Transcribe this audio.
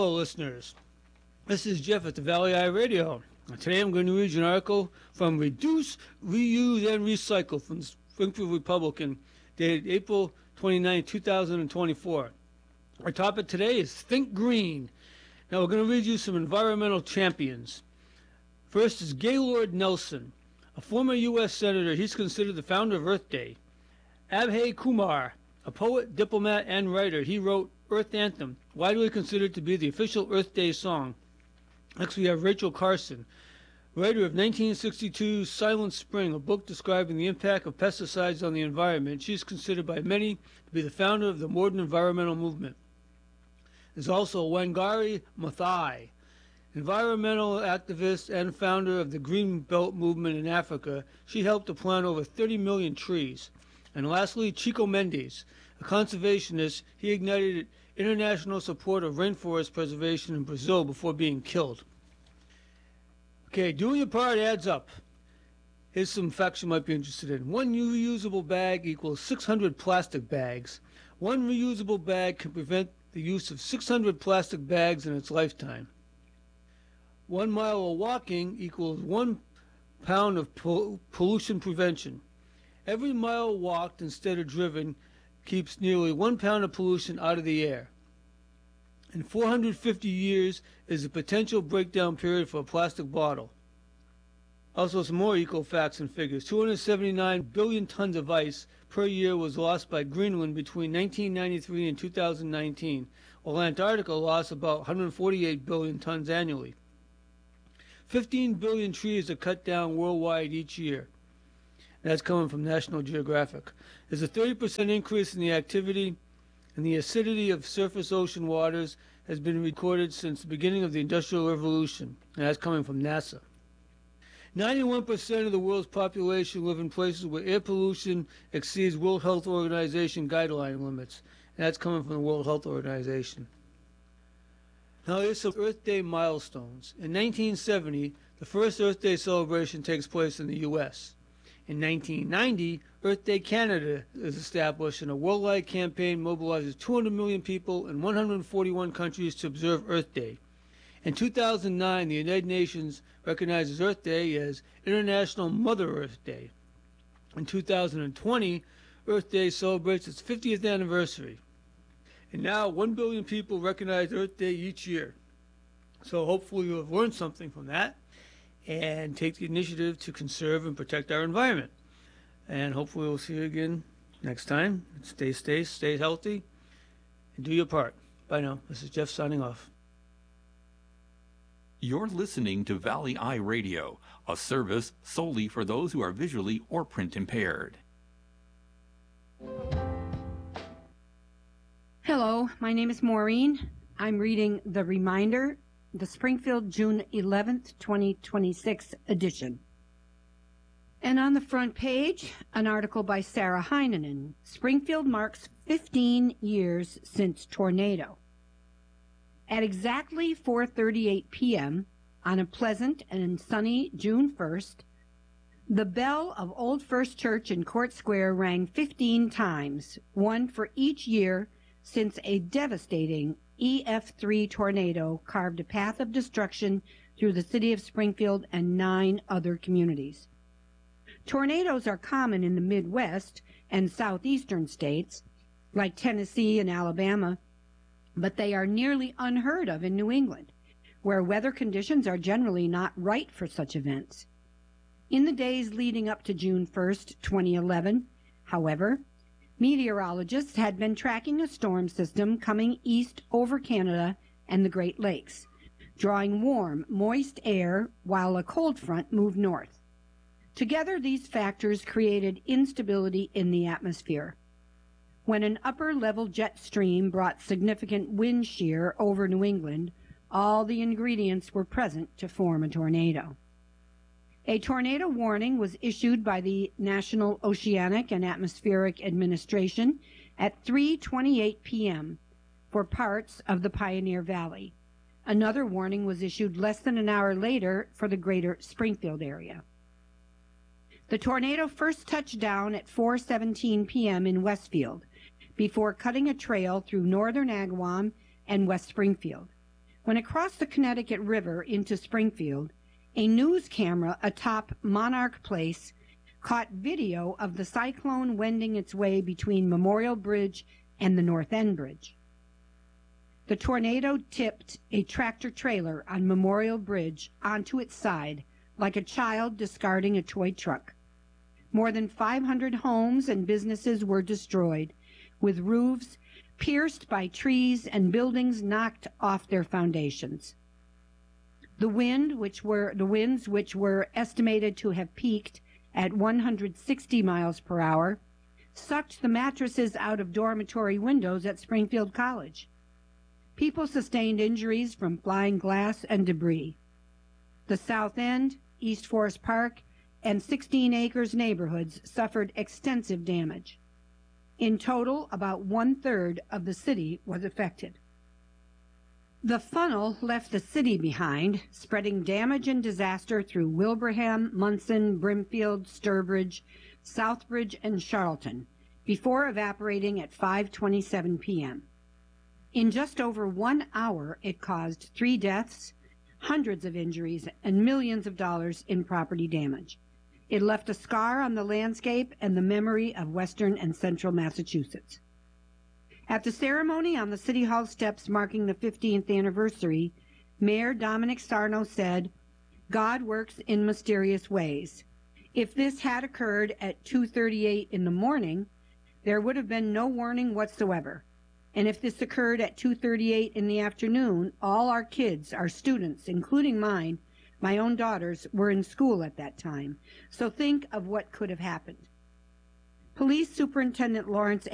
Hello, listeners. This is Jeff at the Valley Eye Radio. Today I'm going to read you an article from Reduce, Reuse, and Recycle from the Springfield Republican, dated April 29, 2024. Our topic today is Think Green. Now we're going to read you some environmental champions. First is Gaylord Nelson, a former U.S. Senator. He's considered the founder of Earth Day. Abhay Kumar, a poet, diplomat, and writer. He wrote Earth Anthem, widely considered to be the official Earth Day song. Next we have Rachel Carson, writer of 1962's Silent Spring, a book describing the impact of pesticides on the environment. She's considered by many to be the founder of the modern environmental movement. There's also Wangari Maathai, environmental activist and founder of the Green Belt movement in Africa. She helped to plant over 30 million trees. And lastly, Chico Mendes, a conservationist. He ignited international support of rainforest preservation in Brazil before being killed. Okay, doing your part adds up. Here's some facts you might be interested in. One reusable bag equals 600 plastic bags. One reusable bag can prevent the use of 600 plastic bags in its lifetime. 1 mile of walking equals 1 pound of pollution prevention. Every mile walked instead of driven keeps nearly 1 pound of pollution out of the air. And 450 years is the potential breakdown period for a plastic bottle. Also, some more eco facts and figures. 279 billion tons of ice per year was lost by Greenland between 1993 and 2019, while Antarctica lost about 148 billion tons annually. 15 billion trees are cut down worldwide each year. That's coming from National Geographic. There's a 30% increase in the activity and the acidity of surface ocean waters has been recorded since the beginning of the Industrial Revolution. And that's coming from NASA. 91% of the world's population live in places where air pollution exceeds World Health Organization guideline limits. And that's coming from the World Health Organization. Now here's some Earth Day milestones. In 1970, the first Earth Day celebration takes place in the U.S. In 1990, Earth Day Canada is established, and a worldwide campaign mobilizes 200 million people in 141 countries to observe Earth Day. In 2009, the United Nations recognizes Earth Day as International Mother Earth Day. In 2020, Earth Day celebrates its 50th anniversary. And now 1 billion people recognize Earth Day each year. So hopefully you have learned something from that and take the initiative to conserve and protect our environment. And hopefully we'll see you again next time. Stay healthy, and do your part. Bye now. This is Jeff signing off. You're listening to Valley Eye Radio, a service solely for those who are visually or print impaired. Hello, my name is Maureen. I'm reading The Reminder, the Springfield June 11th, 2026 edition. And on the front page, an article by Sarah Heinonen. Springfield marks 15 years since tornado. At exactly 4:38 p.m. on a pleasant and sunny June 1st, the bell of Old First Church in Court Square rang 15 times, one for each year since a devastating EF3 tornado carved a path of destruction through the city of Springfield and 9 other communities. Tornadoes are common in the Midwest and southeastern states, like Tennessee and Alabama, but they are nearly unheard of in New England, where weather conditions are generally not right for such events. In the days leading up to June 1st, 2011, however, meteorologists had been tracking a storm system coming east over Canada and the Great Lakes, drawing warm, moist air while a cold front moved north. Together, these factors created instability in the atmosphere. When an upper-level jet stream brought significant wind shear over New England, all the ingredients were present to form a tornado. A tornado warning was issued by the National Oceanic and Atmospheric Administration at 3:28 p.m. for parts of the Pioneer Valley. Another warning was issued less than an hour later for the greater Springfield area. The tornado first touched down at 4:17 p.m. in Westfield, before cutting a trail through northern Agawam and West Springfield. When it crossed the Connecticut River into Springfield, a news camera atop Monarch Place caught video of the cyclone wending its way between Memorial Bridge and the North End Bridge. The tornado tipped a tractor-trailer on Memorial Bridge onto its side like a child discarding a toy truck. More than 500 homes and businesses were destroyed, with roofs pierced by trees and buildings knocked off their foundations. The winds, which were estimated to have peaked at 160 miles per hour, sucked the mattresses out of dormitory windows at Springfield College. People sustained injuries from flying glass and debris. The South End, East Forest Park, and 16 Acres neighborhoods suffered extensive damage. In total, about 1/3 of the city was affected. The funnel left the city behind, spreading damage and disaster through Wilbraham, Munson, Brimfield, Sturbridge, Southbridge, and Charlton, before evaporating at 5:27 p.m. In just over 1 hour, it caused 3 deaths, hundreds of injuries, and millions of dollars in property damage. It left a scar on the landscape and the memory of western and central Massachusetts. At the ceremony on the City Hall steps marking the 15th anniversary, Mayor Dominic Sarno said, "God works in mysterious ways. If this had occurred at 2:38 in the morning, there would have been no warning whatsoever. And if this occurred at 2:38 in the afternoon, all our kids, our students, including mine, my own daughters, were in school at that time. So think of what could have happened." Police Superintendent Lawrence